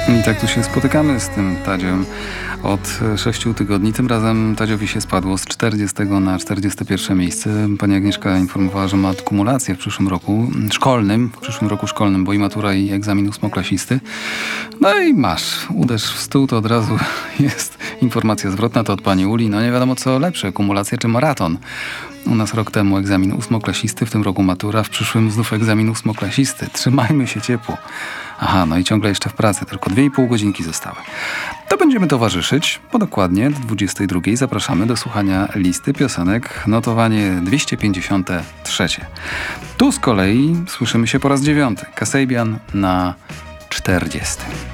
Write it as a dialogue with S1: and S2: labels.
S1: I tak tu się spotykamy z tym Tadziem od 6 tygodni. Tym razem Tadziowi się spadło z 40 na 41 miejsce. Pani Agnieszka informowała, że ma kumulację w przyszłym roku szkolnym, bo i matura, i egzamin ósmoklasisty. No i masz, uderz w stół, to od razu jest informacja zwrotna, to od pani Uli. No nie wiadomo co lepsze, kumulacja czy maraton. U nas rok temu egzamin ósmoklasisty, w tym roku matura, w przyszłym znów egzamin ósmoklasisty. Trzymajmy się ciepło. Aha, no i ciągle jeszcze w pracy, tylko 2,5 godzinki zostały. To będziemy towarzyszyć, bo dokładnie do 22 zapraszamy do słuchania listy piosenek, notowanie 253. Tu z kolei słyszymy się po raz 9. Kasabian na 40.